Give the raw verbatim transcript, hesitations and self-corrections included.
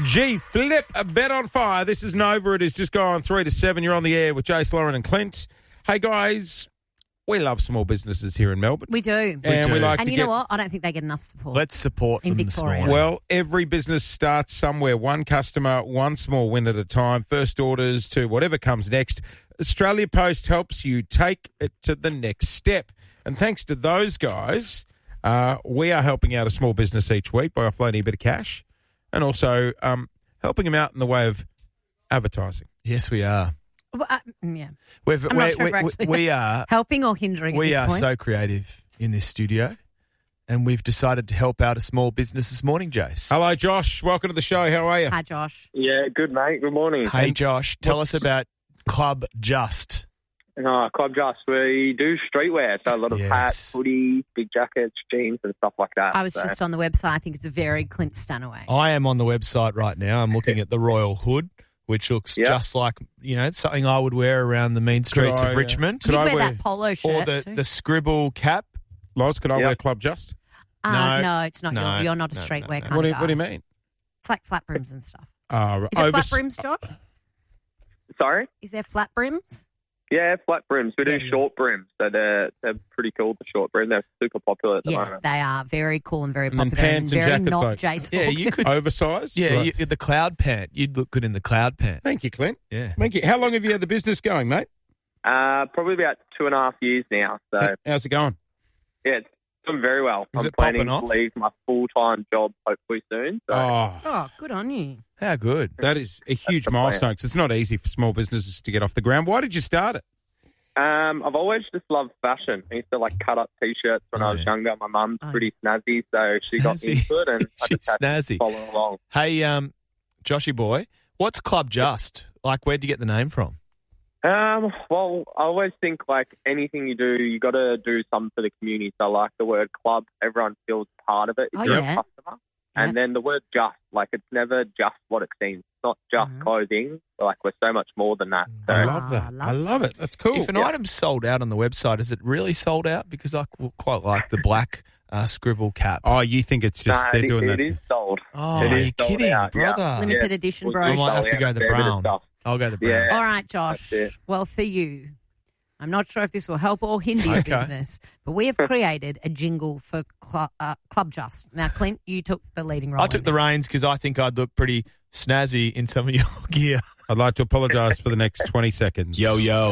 Gee, flip a bet on fire. This is Nova. It has just gone three to seven. You're on the air with Jace, Lauren and Clint. Hey, guys, we love small businesses here in Melbourne. We do. And do. we like And to you get... know what? I don't think they get enough support. Let's support In them this Victoria. morning. Well, every business starts somewhere. One customer, one small win at a time. First orders to whatever comes next. Australia Post helps you take it to the next step. And thanks to those guys, uh, we are helping out a small business each week by offloading a bit of cash and also um, helping them out in the way of advertising. Yes, we are. Well, uh, yeah. We've, I'm we're, not sure if we, we're we, actually we are. helping or hindering We at are this point. so creative in this studio, and we've decided to help out a small business this morning, Jace. Hello, Josh. Welcome to the show. How are you? Hi, Josh. Yeah, good, mate. Good morning. Hey, Josh, tell us what's- about Club Just. Uh, Club Just, we do streetwear, so a lot of Yes. hats, hoodies, big jackets, jeans and stuff like that. I was so. just on the website. I think it's a very Clint Stanaway. I am on the website right now. I'm looking at the Royal Hood, which looks Yeah. just like, you know, something I would wear around the mean streets I, of uh, Richmond. Did you Could I wear wear- that polo shirt Or the, too? the scribble cap. Loz, could I Yep. wear Club Just? Uh, No. no, it's not. No. You're, you're not a No, streetwear no, no. kind What do, of you, guy. what do you mean? It's like flat brims and stuff. Uh, Is it overs- flat brims, Josh? Sorry? Is there flat brims? Yeah, flat brims. We do Yeah, yeah. short brims, so they're, they're pretty cool, the short brim. They're super popular at the Yeah, moment. they are very cool and very And then popular pants and very jackets not like- Jace Yeah, you Hawkins. could. Oversized? Yeah, Right. you, the cloud pant. You'd look good in the cloud pant. Thank you, Clint. Yeah. Thank you. How long have you had the business going, mate? Uh, probably about two and a half years now. So, How's it going? yeah, it's doing very well. Is I'm it popping planning off? to leave my full-time job hopefully soon. So, Oh, Oh, good on you. How good. that is a huge the plan. milestone because it's not easy for small businesses to get off the ground. Why did you start it? Um, I've always just loved fashion. I used to like cut up T-shirts when Oh, I was yeah. younger. My mum's Oh, pretty snazzy, so she got Snazzy. into it, and I She's just had snazzy. to follow along. Hey, um, Joshy boy, what's Club Just? Like, where'd you get the name from? Um, well, I always think like anything you do, you got to do something for the community. So, like the word club, everyone feels part of it if Oh, you're yeah. a customer. And Yep. then the word just, like it's never just what it seems. It's not just Mhm. clothing. Like we're so much more than that. So, I Ah, love that. love I love it. That's cool. If an Yeah. item's sold out on the website, is it really sold out? Because I qu- quite like the black uh, scribble cap. Oh, you think it's just nah, they're it, doing it that? is sold. Oh, It are is you sold kidding, out, yeah. brother? Limited edition, We bro. I do might sell have to out go a the fair bit of brown. stuff. I'll go the brown. Yeah. All right, Josh. That's it. Well, for you, I'm not sure if this will help or hinder your Okay. business, but we have created a jingle for Cl- uh, Club Just. Now, Clint, you took the leading role. I took in the this. reins because I think I'd look pretty snazzy in some of your gear. I'd like to apologise for the next twenty seconds. Yo, yo.